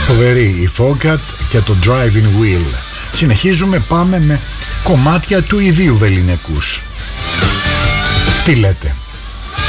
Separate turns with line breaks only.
Φοβερή η Fogat και το Driving Wheel. Συνεχίζουμε, πάμε με κομμάτια του ιδίου Βεληνικούς. Τι λέτε?